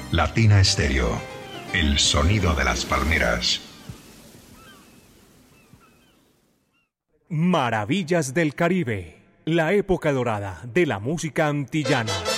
Latina Stereo, el sonido de las palmeras. Maravillas del Caribe, la época dorada de la música antillana.